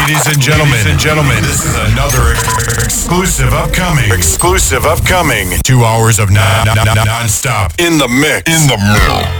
Ladies and gentlemen, this is another exclusive upcoming 2 hours of non-stop in the mix.